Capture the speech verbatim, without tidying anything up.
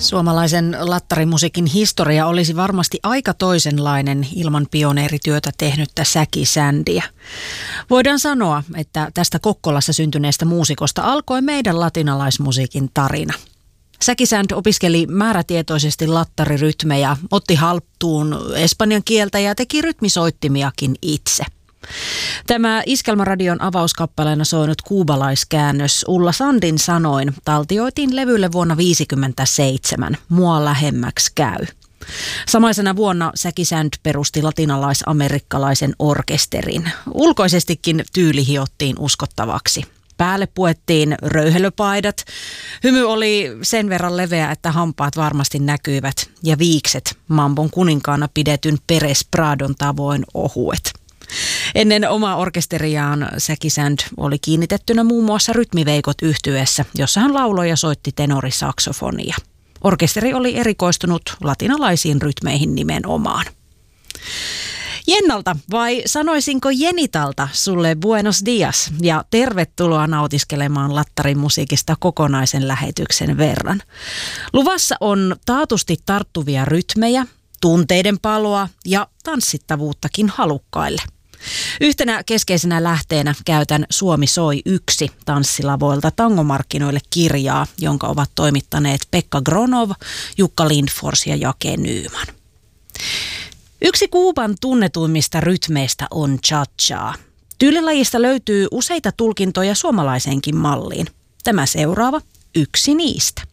Suomalaisen lattarimusiikin historia olisi varmasti aika toisenlainen ilman pioneerityötä tehnyttä Säki Sändiä. Voidaan sanoa, että tästä Kokkolassa syntyneestä muusikosta alkoi meidän latinalaismusiikin tarina. Säki Sänd opiskeli määrätietoisesti lattarirytmejä, otti haltuun espanjan kieltä ja teki rytmisoittimiakin itse. Tämä Iskelmäradion avauskappaleena soinut kuubalaiskäännös Ulla Sandin sanoin taltioitiin levylle vuonna tuhatyhdeksänsataaviisikymmentäseitsemän. Mua lähemmäksi käy. Samaisena vuonna Säki Sänd perusti latinalais-amerikkalaisen orkesterin. Ulkoisestikin tyyli hiottiin uskottavaksi. Päälle puettiin röyhelöpaidat. Hymy oli sen verran leveä, että hampaat varmasti näkyivät ja viikset Mambon kuninkaana pidetyn Perez Pradon tavoin ohuet. Ennen omaa orkesteriaan Säki Sänd oli kiinnitettynä muun muassa Rytmiveikot -yhtyeessä, jossa hän lauloi ja soitti tenorisaksofonia. Orkesteri oli erikoistunut latinalaisiin rytmeihin nimenomaan. Jennalta, vai sanoisinko Jenitalta, sulle buenos dias ja tervetuloa nautiskelemaan lattarimusiikista kokonaisen lähetyksen verran. Luvassa on taatusti tarttuvia rytmejä, tunteiden paloa ja tanssittavuuttakin halukkaille. Yhtenä keskeisenä lähteenä käytän Suomi soi yksi -tanssilavoilta tangomarkkinoille -kirjaa, jonka ovat toimittaneet Pekka Gronov, Jukka Lindfors ja Jake Nyman. Yksi Kuuban tunnetuimmista rytmeistä on cha-cha. Tyylilajista löytyy useita tulkintoja suomalaisenkin malliin. Tämä seuraava yksi niistä.